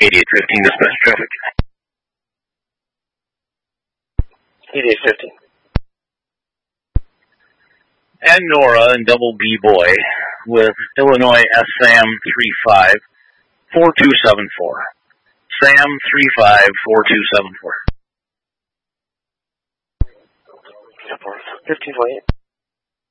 8815, dispatch traffic. 8815. And Nora and Double B Boy with Illinois SAM 35 4274. SAM 35 4274. 1528.